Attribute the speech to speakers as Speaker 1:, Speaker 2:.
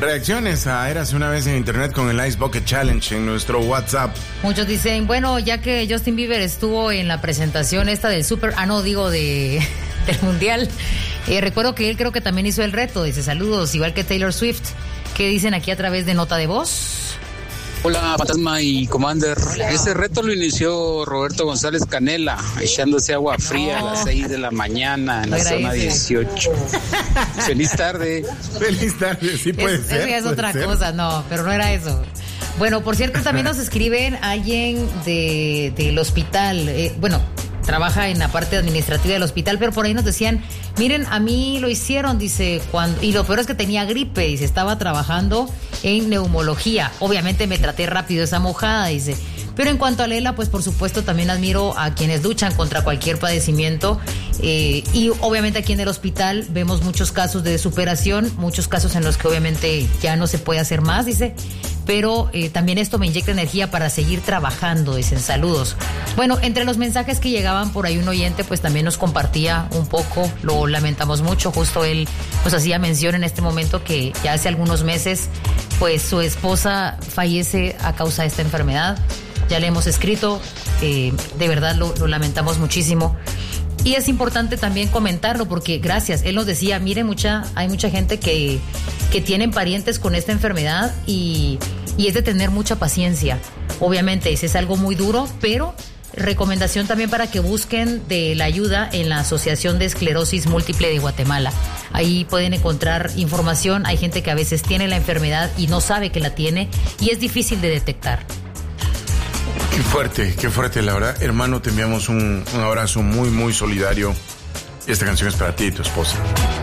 Speaker 1: Reacciones a Érase una vez en internet con el Ice Bucket Challenge en nuestro WhatsApp.
Speaker 2: Muchos dicen, bueno, ya que Justin Bieber estuvo en la presentación esta del del Mundial, recuerdo que él creo que también hizo el reto. Dice, saludos, igual que Taylor Swift. ¿Qué dicen aquí a través de nota de voz?
Speaker 3: Hola, Fantasma y Commander. Ese reto lo inició Roberto González Canela, echándose agua fría a las 6 de la mañana en la zona 18. Feliz tarde.
Speaker 1: Feliz tarde, sí puede ser.
Speaker 2: Eso es otra cosa, no, pero no era eso. Bueno, por cierto, también nos escriben alguien del hospital, trabaja en la parte administrativa del hospital, pero por ahí nos decían, miren, a mí lo hicieron, dice, y lo peor es que tenía gripe, dice, estaba trabajando en neumología. Obviamente me traté rápido esa mojada, dice. Pero en cuanto a Lela, pues por supuesto también admiro a quienes luchan contra cualquier padecimiento y obviamente aquí en el hospital vemos muchos casos de superación, muchos casos en los que obviamente ya no se puede hacer más, dice, pero también esto me inyecta energía para seguir trabajando, dicen, saludos. Bueno, entre los mensajes que llegaban por ahí un oyente pues también nos compartía un poco, lo lamentamos mucho, justo él nos hacía mención en este momento que ya hace algunos meses pues su esposa fallece a causa de esta enfermedad. Ya le hemos escrito, de verdad lo lamentamos muchísimo. Y es importante también comentarlo porque, gracias, él nos decía, mire, hay mucha gente que tienen parientes con esta enfermedad y es de tener mucha paciencia. Obviamente, es algo muy duro, pero recomendación también para que busquen de la ayuda en la Asociación de Esclerosis Múltiple de Guatemala. Ahí pueden encontrar información. Hay gente que a veces tiene la enfermedad y no sabe que la tiene y es difícil de detectar.
Speaker 1: Qué fuerte, la verdad. Hermano, te enviamos un abrazo muy, muy solidario. Esta canción es para ti y tu esposa.